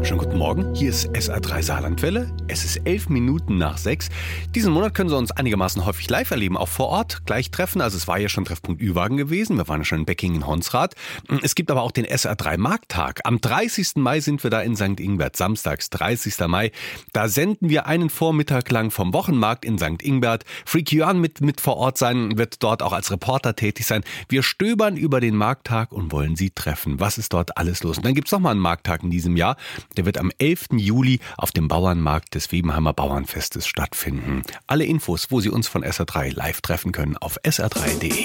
Schönen guten Morgen, hier ist SR3 Saarlandwelle. Es ist 11 Minuten nach 6. Diesen Monat können Sie uns einigermaßen häufig live erleben, auch vor Ort gleich treffen. Also es war ja schon Treffpunkt Ü-Wagen gewesen, wir waren ja schon in Beckingen-Honsrath. Es gibt aber auch den SR3 Markttag. Am 30. Mai sind wir da in St. Ingbert, samstags 30. Mai. Da senden wir einen Vormittag lang vom Wochenmarkt in St. Ingbert. Freaky Jörn mit vor Ort sein, wird dort auch als Reporter tätig sein. Wir stöbern über den Markttag und wollen Sie treffen. Was ist dort alles los? Und dann gibt es nochmal einen Markttag in diesem Jahr. Der wird am 11. Juli auf dem Bauernmarkt des Webenheimer Bauernfestes stattfinden. Alle Infos, wo Sie uns von SR3 live treffen können, auf sr3.de.